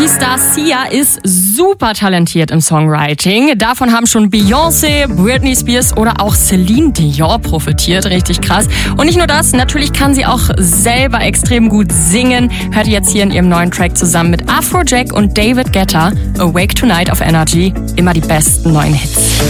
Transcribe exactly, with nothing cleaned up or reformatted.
Energy-Star Sia ist super talentiert im Songwriting. Davon haben schon Beyoncé, Britney Spears oder auch Celine Dion profitiert. Richtig krass. Und nicht nur das, natürlich kann sie auch selber extrem gut singen. Hört ihr jetzt hier in ihrem neuen Track zusammen mit Afrojack und David Guetta. Awake Tonight auf Energy. Immer die besten neuen Hits.